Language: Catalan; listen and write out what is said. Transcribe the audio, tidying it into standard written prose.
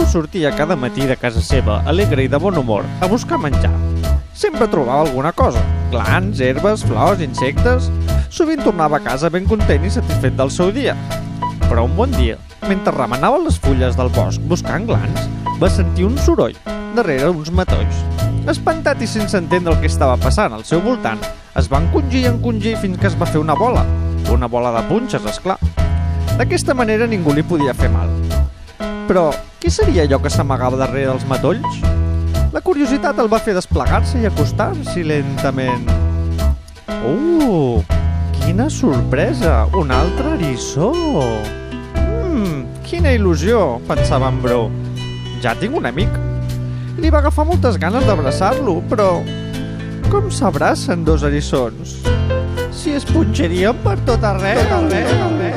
sortia cada matí de casa seva, alegre i de bon humor, a buscar menjar. Sempre trobava alguna cosa, glans, herbes, flors, insectes. Sovint tornava a casa ben content i satisfet del seu dia. Però un bon dia, mentre remenava les fulles del bosc buscant glans, va sentir un soroll darrere uns matolls. Espantat i sense entendre el que estava passant al seu voltant, es va encongir fins que es va fer una bola de punxes, esclar. D'aquesta manera ningú li podia fer mal. Però què seria allò que s'amagava darrere dels matolls? La curiositat el va fer desplegar-se i acostar-s'hi lentament. Quina sorpresa! Un altre eriçó! Quina il·lusió! Pensava en Bro. Ja tinc un amic. Li va agafar moltes ganes d'abraçar-lo, però com s'abracen dos eriçons? Si es punxarien per tot arreu.